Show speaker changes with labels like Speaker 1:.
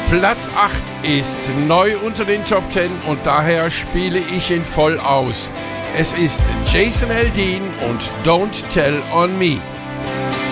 Speaker 1: Platz 8 ist neu unter den Top 10 und daher spiele ich ihn voll aus. Es ist Jason Aldean und Don't Tell on Me.